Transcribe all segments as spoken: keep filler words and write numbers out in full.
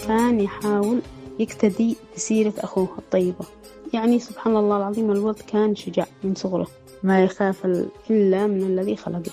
كان يحاول يقتدي بسيرة أخوه الطيبة. يعني سبحان الله العظيم، الولد كان شجاع من صغره، ما يخاف إلا من الذي خلقه.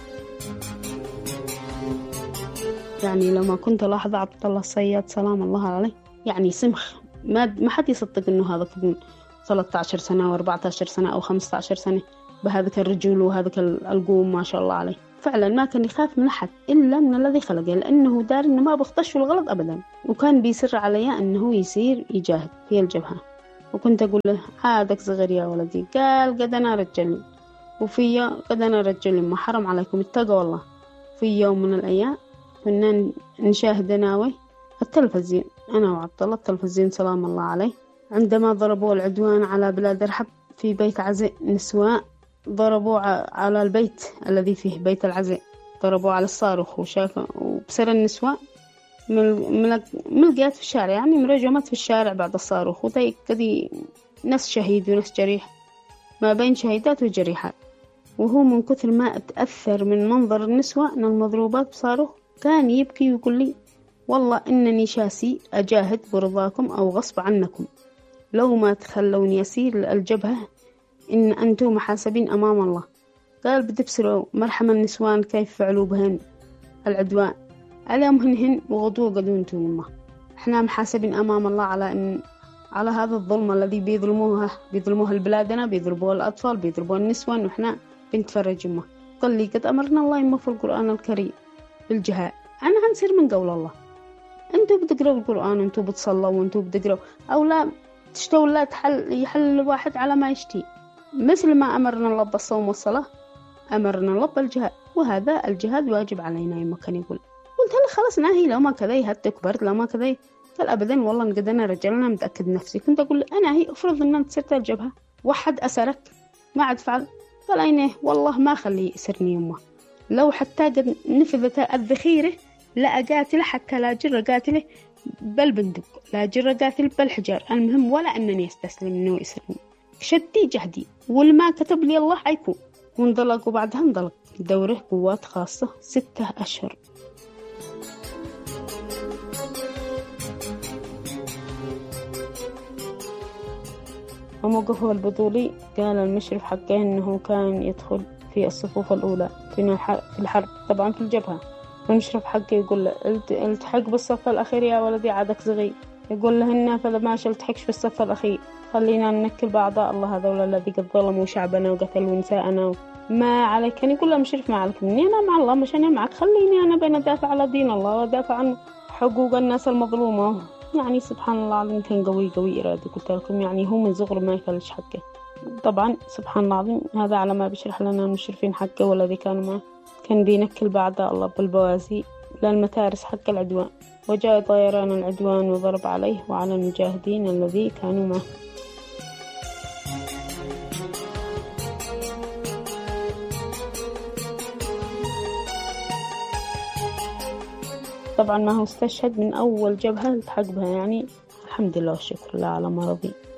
يعني لما كنت ألاحظ عبد الله الصياد سلام الله عليه، يعني سمخ، ما ما حد يصدق إنه هذا ابن ثلاثة عشر سنة وأربعة عشر سنة أو خمسة عشر سنة بهذاك الرجل وهذاك القوم ما شاء الله عليه. فعلا ما كان يخاف من أحد إلا من الذي خلقه، لأنه دار إنه ما بخطش الغلط أبدا. وكان بيسر علي أنه يسير يجاهد في الجبهة، وكنت أقول له عادك صغير يا ولدي. قال قد أنا رجل، وفي قد أنا رجل ما حرم عليكم اتقوا والله. في يوم من الأيام كنا نشاهد ناوي التلفزيون أنا وعبد الله التلفزيون سلام الله عليه، عندما ضربوا العدوان على بلاد رحب في بيت عزاء نسواء. ضربوا على البيت الذي فيه بيت العزاء، ضربوا على الصاروخ وشافوا وبسر النسوان ملقيات في الشارع، يعني مرجمات في الشارع بعد الصاروخ. وذي كذي ناس شهيد وناس جريح، ما بين شهيدات وجريحات. وهو من كثر ما أتأثر من منظر النسوان المضروبات بصاروخ كان يبكي ويقول لي والله إنني شاسي أجاهد برضاكم أو غصب عنكم، لو ما تخلوني يسير الجبهة إن أنتم محاسبين أمام الله. قال بدي بسروا مرحم النسوان كيف فعلوا بهن العدوان عليهم هن وغدوا قدونتم الله. إحنا محاسبين أمام الله على إن على هذا الظلم الذي بيظلموها بيظلموها البلادنا، بيضربوها الأطفال، بيضربوها النسوان، وإحنا بنتفرج يمه. قال لي قد أمرنا الله يمه في القرآن الكريم بالجهاد. أنا هنصير من قول الله، أنتوا بتقرأوا القرآن، أنتوا بتصلوا، وأنتوا بتقرأوا، أو لا تشتوا لا تحل يحل الواحد على ما يشتي. مثل ما أمرنا الله بالصوم والصلاة أمرنا الله بالجهاد، وهذا الجهاد واجب علينا. يما كان يقول، قلت له خلاص ناهي، لو ما كذا هات كبرت، لو ما كذا. قال أبدا والله نقد أنا رجلنا متأكد نفسي. كنت أقول له أنا هي أفرض أن أنت سرت الجبهة واحد أسرك ما عاد فعل. قال أينه والله ما خلي يسرني يمه، لو حتى قد نفذت الذخيرة لا أقاتله، حتى لا جر قاتله بالبندق، لا جر قاتل بالحجار، المهم ولا أنني أستسلم إنه يسرني. شدي جهدي والما كتب لي الله حيكون. وانطلق، وبعدها انطلق دوره قوات خاصة ستة أشهر. وموقفه البطولي قال المشرف حقه إنه كان يدخل في الصفوف الأولى في الحرب، طبعا في الجبهة. المشرف حقه يقول له التحق بالصف الأخير يا ولدي عادك صغير. يقول له هنا فذا ما التحقش في الصف الأخير، خلينا ننكل بأعضاء الله هذول الذي قد ظلموا شعبنا وقتلوا نساءنا. ما عليك، كان يقول له مشرف ما عليك مني، أنا مع الله مش أنا معك، خليني أنا بين أدافع على دين الله وأدافع عن حقوق الناس المظلومة. يعني سبحان الله العظيم كان قوي قوي إرادة. قلت لكم يعني هو من صغر ما يفلش حقه. طبعا سبحان الله العظيم هذا على ما بيشرح لنا المشرفين حقه والذي كانوا معه. كان بينكل بأعداء الله بالبوازي للمتارس حق العدوان، وجاء طيران العدوان وضرب عليه وعلى المجاهدين الذي كانوا معه. طبعا ما هو استشهد من أول جبهة التحق بها، يعني الحمد لله والشكر لله على مرضي.